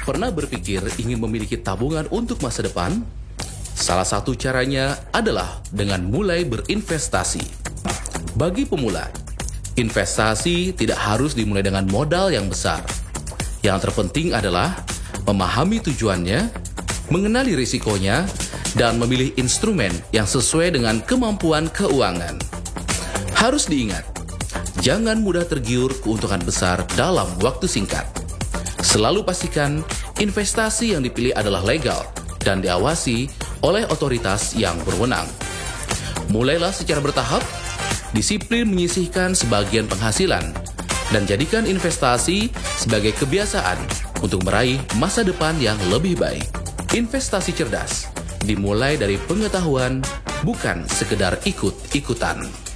Pernah berpikir ingin memiliki tabungan untuk masa depan? Salah satu caranya adalah dengan mulai berinvestasi. Bagi pemula, investasi tidak harus dimulai dengan modal yang besar. Yang terpenting adalah memahami tujuannya, mengenali risikonya, dan memilih instrumen yang sesuai dengan kemampuan keuangan. Harus diingat, jangan mudah tergiur keuntungan besar dalam waktu singkat. Selalu pastikan investasi yang dipilih adalah legal dan diawasi oleh otoritas yang berwenang. Mulailah secara bertahap, disiplin menyisihkan sebagian penghasilan, dan jadikan investasi sebagai kebiasaan untuk meraih masa depan yang lebih baik. Investasi cerdas dimulai dari pengetahuan, bukan sekedar ikut-ikutan.